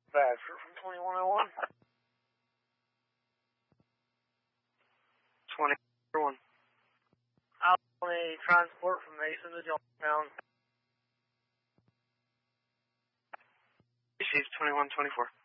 Badger from 2101. 21. Out on a transport from Mason to Johnstown. Received 2124.